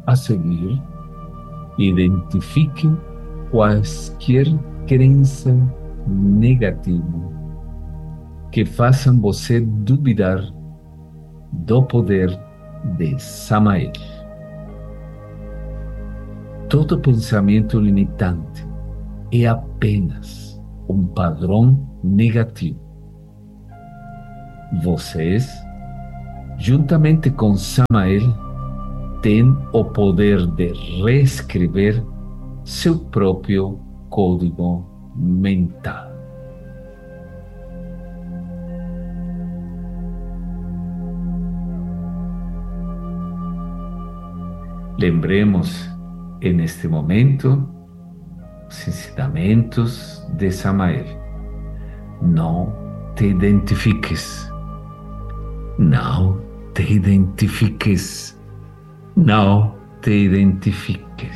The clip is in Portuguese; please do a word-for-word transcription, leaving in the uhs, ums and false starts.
A seguir, identifique quaisquer crença negativa que façam você duvidar do poder de Samael. Todo pensamento limitante é apenas um padrão negativo. Vocês, juntamente com Samael, têm o poder de reescrever seu próprio código mental. Lembremos, en este momento, os ensinamentos de Samael. Não te identifiques. Não te identifiques. Não te identifiques.